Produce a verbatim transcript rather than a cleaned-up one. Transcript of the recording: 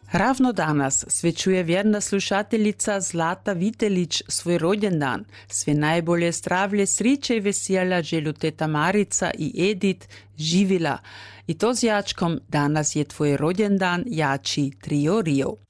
Ravno danas svečuje vjerna slušateljica Zlata Vitelić svoj rođendan. Sve najbolje zdravlje, sriče i veselja želu teta Marica i Edith živila. I to z jačkom danas je tvoj rođendan jači Trio Rio.